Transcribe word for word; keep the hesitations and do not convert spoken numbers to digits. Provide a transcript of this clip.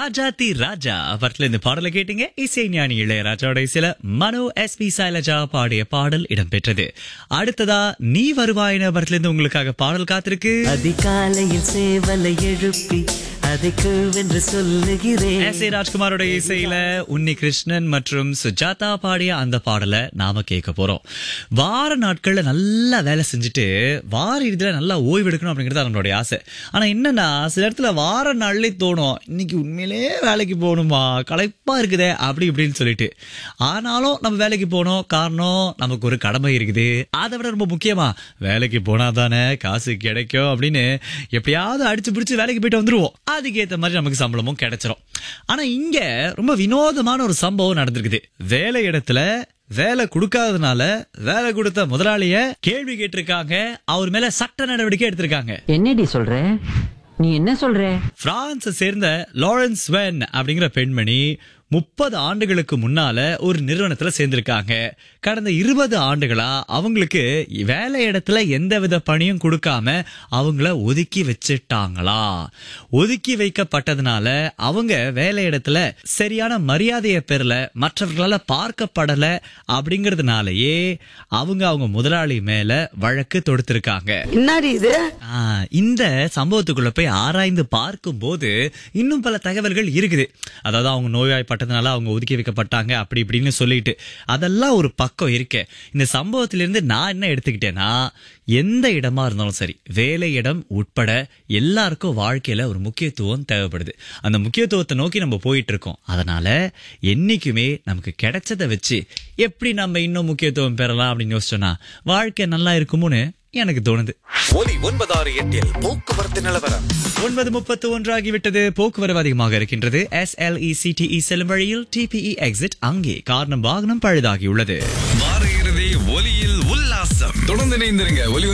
ராஜாத்தி ராஜா படத்துல இந்த பாடலை கேட்டீங்க. இசை ஞானி இளையராஜாவோட இசையில மனோ எஸ் பி சைலஜா பாடிய பாடல் இடம்பெற்றது. அடுத்ததா நீ வருவாயின படத்துல இருந்து உங்களுக்காக பாடல் காத்திருக்கு. அதிகாலையில் சேவலை எழுப்பி அதைக்கு வென்று சொல்லுகிறேன். எஸ் ஏ ராஜ்குமாரோட இசையில உன்னி கிருஷ்ணன் மற்றும் சுஜாதா பாடிய அந்த பாடலை நாம கேட்க போறோம். வார நாட்கள்ல நல்லா வேலை செஞ்சுட்டு வார இறுதியில நல்லா ஓய்வு எடுக்கணும் அப்படிங்கிறது நம்மளுடைய ஆசை. ஆனா என்னன்னா சில இடத்துல வார நாள்லயே தோணும், இன்னைக்கு உண்மையிலே வேலைக்கு போகணுமா, களைப்பா இருக்குதே அப்படி இப்படின்னு சொல்லிட்டு. ஆனாலும் நம்ம வேலைக்கு போனோம், காரணம் நமக்கு ஒரு கடமை இருக்குது. அதை விட ரொம்ப முக்கியமா வேலைக்கு போனாதானே காசு கிடைக்கும் அப்படின்னு எப்படியாவது அடிச்சு பிடிச்சு வேலைக்கு போயிட்டு வந்துருவோம். அதுக்கேற்ற மாதிரி நமக்கு சம்பளமும் கிடைச்சிரும். ஆனா இங்க ரொம்ப வினோதமான ஒரு சம்பவம் நடந்திருக்குது. வேலை இடத்துல வேலை கொடுக்காததுனால வேலை கொடுத்த முதலாளிய கேள்வி கேட்டிருக்காங்க. அவர் மேல சட்ட நடவடிக்கை எடுத்திருக்காங்க. என்னடி சொல்ற, நீ என்ன சொல்ற? பிரான்ஸை சேர்ந்த லாரன்ஸ் வென் அப்படிங்கிற பெண்மணி முப்பது ஆண்டுகளுக்கு முன்னால ஒரு நிறுவனத்துல சேர்ந்திருக்காங்க. கடந்த இருபது ஆண்டுகளா அவங்களுக்கு வேலை இடத்துல எந்த வித பணியும் கொடுக்காம அவங்கள ஒதுக்கி வச்சுட்டாங்களா. ஒதுக்கி வைக்கப்பட்டதுனால அவங்க வேலை இடத்துல சரியான மரியாதையை பெறல, மற்றவர்களால பார்க்கப்படல. அப்படிங்கறதுனாலயே அவங்க அவங்க முதலாளி மேல வழக்கு தொடுத்திருக்காங்க. இந்த சம்பவத்துக்குள்ள போய் ஆராய்ந்து பார்க்கும் போது இன்னும் பல தகவல்கள் இருக்குது. அதாவது அவங்க நோய்வாய்ப்பட்ட அவங்க ஒதுக்கி வைக்கப்பட்டாங்க அப்படி இப்படின்னு சொல்லிட்டு அதெல்லாம் ஒரு பக்கம் இருக்க. இந்த சம்பவத்திலிருந்து நான் என்ன எடுத்துக்கிட்டேன்னா, எந்த இடமா இருந்தாலும் சரி வேலை இடம் உட்பட எல்லாருக்கும் வாழ்க்கையில ஒரு முக்கியத்துவம் தேவைப்படுது. அந்த முக்கியத்துவத்தை நோக்கி நம்ம போயிட்டு இருக்கோம். அதனால என்னைக்குமே நமக்கு கிடைச்சதை வச்சு எப்படி நம்ம இன்னும் முக்கியத்துவம் பெறலாம் அப்படின்னு யோசிச்சோம்னா வாழ்க்கை நல்லா இருக்குமோன்னு எனக்கு தோணுது. ஒலி ஒன்பதாறு எட்டில் போக்குவரத்து நிலவரம். ஒன்பது முப்பத்து ஒன்று ஆகிவிட்டது. போக்குவரவு அதிகமாக இருக்கின்றது. S L E C D இ செல்லும் வழியில் டி பி இ எக்ஸிட் அங்கே காரணம் வாகனம் பழுதாகியுள்ளது. வார இறுதி ஒலியில் உல்லாசம் தொடர்ந்து இணைந்திருங்க. ஒலி